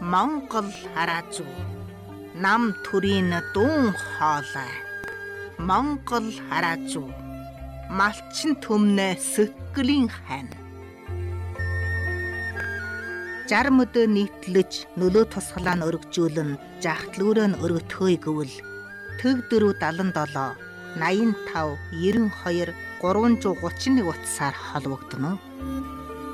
Монгол хараазуу нам төрийн дуун хоолой Монгол хараазуу малчин төмнө сөткөлийн хань 60 өдөр нийтлэж нөлөө тусгалаа нь өргөжүүлэн жахтлүүрөө нь өргөтгөөе гэвэл төг 477 85 92 331 утсаар холбогдно.